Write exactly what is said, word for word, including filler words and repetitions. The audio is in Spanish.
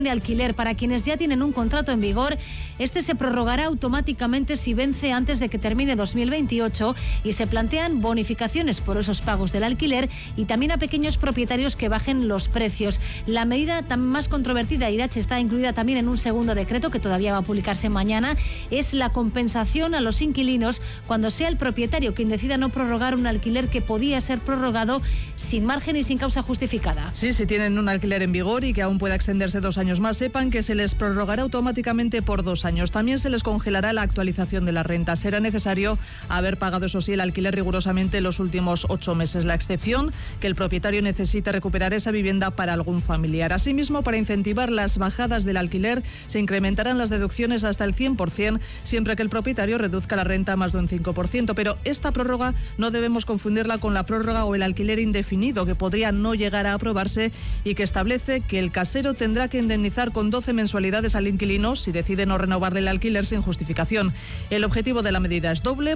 de alquiler para quienes ya tienen un contrato en vigor. Este se prorrogará automáticamente si vence antes de que termine dos mil veintiocho y se plantean bonificaciones por esos pagos del alquiler y también a pequeños propietarios que bajen los precios. La medida tan más controvertida, Irache, está incluida también en un segundo decreto que todavía va a publicarse mañana. Es la compensación a los inquilinos cuando sea el propietario quien decida no prorrogar un alquiler que podía ser prorrogado sin margen y sin causa justificada. Sí, si tienen un alquiler en vigor y que aún pueda extenderse dos años más, sepan que se les prorrogará automáticamente por dos años. También se les congelará la actualización de la renta. Será necesario haber pagado, eso sí, el alquiler rigurosamente los últimos ocho meses. La excepción, que el propietario necesite recuperar esa vivienda para algún familiar. Asimismo, para incentivar las bajadas del alquiler, se incrementarán las deducciones hasta el cien por ciento, siempre que el propietario reduzca la renta más de un cinco por ciento. Pero esta prórroga no debemos confundirla con la prórroga o el alquiler indefinido, que podría no llegar a aprobarse y que establece que el casero tendrá que indemnizar con doce mensualidades al inquilino si decide no renovarle el alquiler sin justificación. El objetivo de la medida es doble.